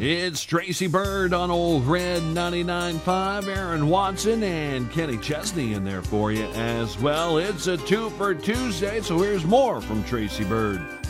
It's Tracy Bird on Old Red 99.5. Aaron Watson and Kenny Chesney in there for you as well. It's a 2 for Tuesday, so here's more from Tracy Bird.